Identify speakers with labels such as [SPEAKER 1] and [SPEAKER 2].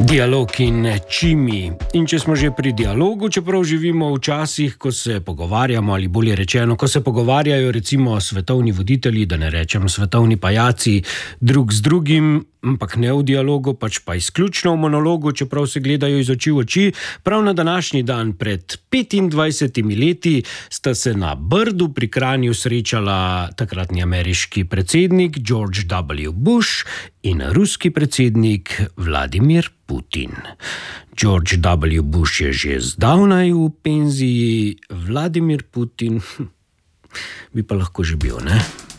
[SPEAKER 1] Dialog in čimi. In če smo že pri dialogu, čeprav živimo v časih, ko se pogovarjamo, ali bolje rečeno, ko se pogovarjajo recimo svetovni voditelji, da ne rečem svetovni pajaci, drug z drugim, ampak ne v dialogu, pač pa izključno v monologu, čeprav se gledajo iz oči v oči. Prav na današnji dan pred 25 leti sta se na Brdu pri Kranju srečala takratni ameriški predsednik George W. Bush in ruski predsednik Vladimir Putin. George W. Bush je že zdavnaj v penziji, Vladimir Putin bi pa lahko že bil, ne?